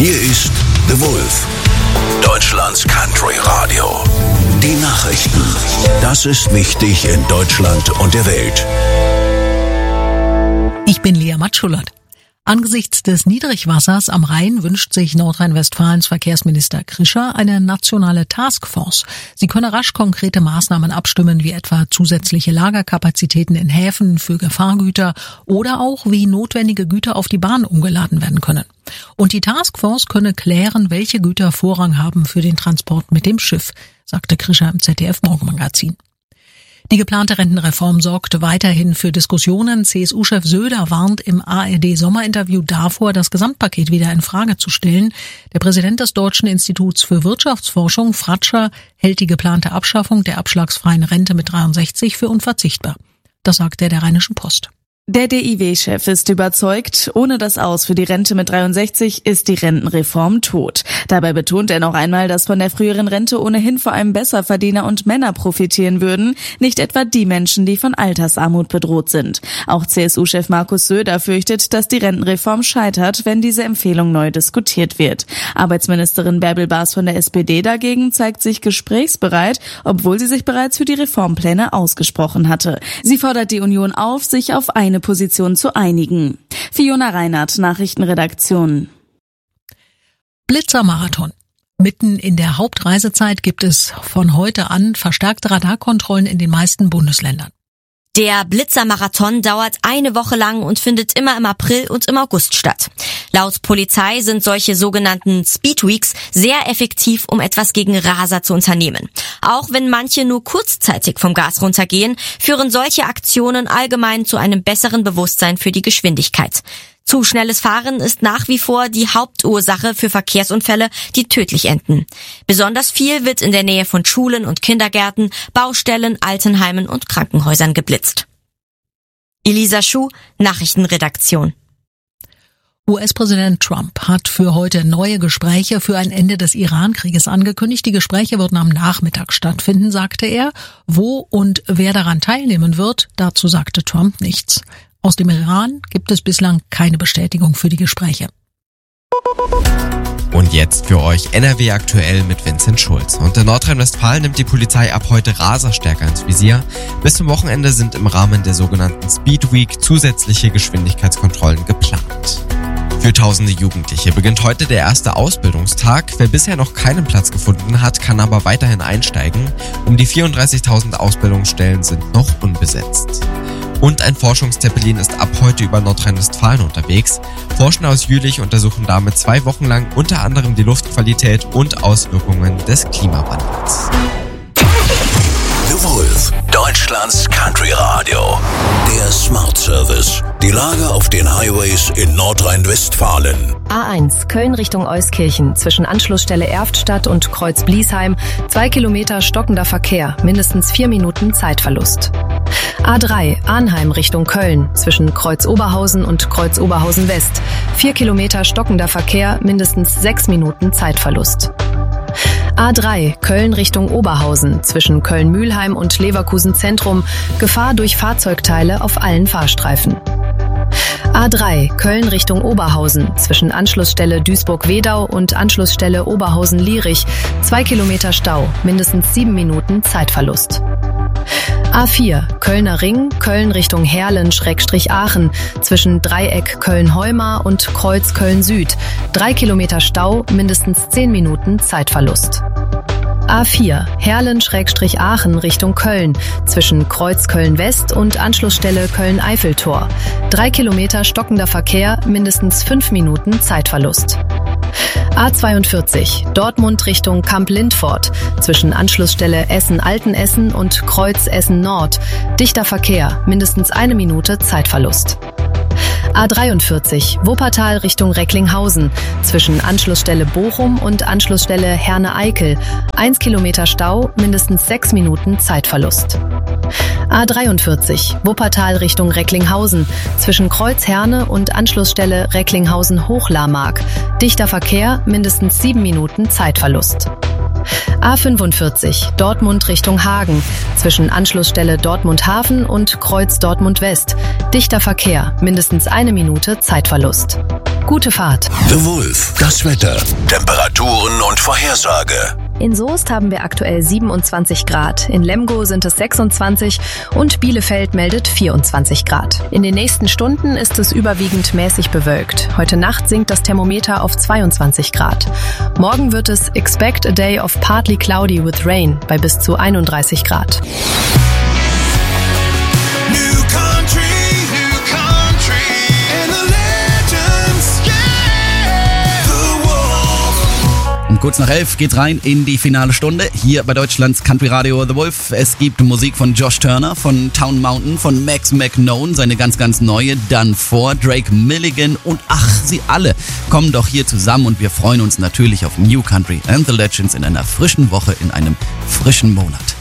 Hier ist The Wolf, Deutschlands Country Radio. Die Nachrichten. Das ist wichtig in Deutschland und der Welt. Ich bin Lea Matschulert. Angesichts des Niedrigwassers am Rhein wünscht sich Nordrhein-Westfalens Verkehrsminister Krischer eine nationale Taskforce. Sie könne rasch konkrete Maßnahmen abstimmen, wie etwa zusätzliche Lagerkapazitäten in Häfen für Gefahrgüter oder auch wie notwendige Güter auf die Bahn umgeladen werden können. Und die Taskforce könne klären, welche Güter Vorrang haben für den Transport mit dem Schiff, sagte Krischer im ZDF-Morgenmagazin. Die geplante Rentenreform sorgt weiterhin für Diskussionen. CSU-Chef Söder warnt im ARD-Sommerinterview davor, das Gesamtpaket wieder in Frage zu stellen. Der Präsident des Deutschen Instituts für Wirtschaftsforschung, Fratscher, hält die geplante Abschaffung der abschlagsfreien Rente mit 63 für unverzichtbar. Das sagte er der Rheinischen Post. Der DIW-Chef ist überzeugt, ohne das Aus für die Rente mit 63 ist die Rentenreform tot. Dabei betont er noch einmal, dass von der früheren Rente ohnehin vor allem Besserverdiener und Männer profitieren würden, nicht etwa die Menschen, die von Altersarmut bedroht sind. Auch CSU-Chef Markus Söder fürchtet, dass die Rentenreform scheitert, wenn diese Empfehlung neu diskutiert wird. Arbeitsministerin Bärbel Baas von der SPD dagegen zeigt sich gesprächsbereit, obwohl sie sich bereits für die Reformpläne ausgesprochen hatte. Sie fordert die Union auf, sich auf eine Position zu einigen. Fiona Reinhardt, Nachrichtenredaktion. Blitzermarathon. Mitten in der Hauptreisezeit gibt es von heute an verstärkte Radarkontrollen in den meisten Bundesländern. Der Blitzermarathon dauert eine Woche lang und findet immer im April und im August statt. Laut Polizei sind solche sogenannten Speedweeks sehr effektiv, um etwas gegen Raser zu unternehmen. Auch wenn manche nur kurzzeitig vom Gas runtergehen, führen solche Aktionen allgemein zu einem besseren Bewusstsein für die Geschwindigkeit. Zu schnelles Fahren ist nach wie vor die Hauptursache für Verkehrsunfälle, die tödlich enden. Besonders viel wird in der Nähe von Schulen und Kindergärten, Baustellen, Altenheimen und Krankenhäusern geblitzt. Elisa Schuh, Nachrichtenredaktion. US-Präsident Trump hat für heute neue Gespräche für ein Ende des Iran-Krieges angekündigt. Die Gespräche würden am Nachmittag stattfinden, sagte er. Wo und wer daran teilnehmen wird, dazu sagte Trump nichts. Aus dem Iran gibt es bislang keine Bestätigung für die Gespräche. Und jetzt für euch NRW aktuell mit Vincent Schulz. Und in Nordrhein-Westfalen nimmt die Polizei ab heute Raser stärker ins Visier. Bis zum Wochenende sind im Rahmen der sogenannten Speed Week zusätzliche Geschwindigkeitskontrollen geplant. Für tausende Jugendliche beginnt heute der erste Ausbildungstag. Wer bisher noch keinen Platz gefunden hat, kann aber weiterhin einsteigen. Um die 34.000 Ausbildungsstellen sind noch unbesetzt. Und ein Forschungszeppelin ist ab heute über Nordrhein-Westfalen unterwegs. Forschende aus Jülich untersuchen damit 2 Wochen lang unter anderem die Luftqualität und Auswirkungen des Klimawandels. The Wolf, Deutschlands Country Radio. Der Smart Service. Die Lage auf den Highways in Nordrhein-Westfalen. A1 Köln Richtung Euskirchen zwischen Anschlussstelle Erftstadt und Kreuz Bliesheim 2 Kilometer stockender Verkehr, mindestens 4 Minuten Zeitverlust. A3 Arnheim Richtung Köln zwischen Kreuz Oberhausen und Kreuz Oberhausen West 4 Kilometer stockender Verkehr, mindestens 6 Minuten Zeitverlust. A3 Köln Richtung Oberhausen zwischen Köln-Mühlheim und Leverkusen Zentrum, Gefahr durch Fahrzeugteile auf allen Fahrstreifen. A3 Köln Richtung Oberhausen zwischen Anschlussstelle Duisburg-Wedau und Anschlussstelle Oberhausen-Lierich 2 Kilometer Stau, mindestens 7 Minuten Zeitverlust. A4 Kölner Ring, Köln Richtung Herlen/Aachen zwischen Dreieck Köln-Heumar und Kreuz Köln-Süd 3 Kilometer Stau, mindestens 10 Minuten Zeitverlust. A4 Herlen/Aachen Richtung Köln zwischen Kreuz Köln-West und Anschlussstelle Köln-Eiffeltor 3 Kilometer stockender Verkehr, mindestens 5 Minuten Zeitverlust. A42 Dortmund Richtung Kamp-Lindfort zwischen Anschlussstelle Essen-Altenessen und Kreuz Essen-Nord dichter Verkehr, mindestens 1 Minute Zeitverlust. A43 Wuppertal Richtung Recklinghausen zwischen Anschlussstelle Bochum und Anschlussstelle Herne-Eickel 1 Kilometer Stau, mindestens 6 Minuten Zeitverlust. A43 Wuppertal Richtung Recklinghausen zwischen Kreuz Herne und Anschlussstelle Recklinghausen-Hochlarmark dichter Verkehr, mindestens 7 Minuten Zeitverlust. A45 Dortmund Richtung Hagen. Zwischen Anschlussstelle Dortmund Hafen und Kreuz Dortmund West. Dichter Verkehr, mindestens 1 Minute Zeitverlust. Gute Fahrt. The Wolf, das Wetter, Temperaturen und Vorhersage. In Soest haben wir aktuell 27 Grad, in Lemgo sind es 26 und Bielefeld meldet 24 Grad. In den nächsten Stunden ist es überwiegend mäßig bewölkt. Heute Nacht sinkt das Thermometer auf 22 Grad. Morgen wird es expect a day of partly cloudy with rain bei bis zu 31 Grad. Und kurz nach 11 geht's rein in die finale Stunde hier bei Deutschlands Country Radio The Wolf. Es gibt Musik von Josh Turner, von Town Mountain, von Max McKnone, seine ganz neue, Done For, Drake Milligan und sie alle kommen doch hier zusammen und wir freuen uns natürlich auf New Country and the Legends in einer frischen Woche, in einem frischen Monat.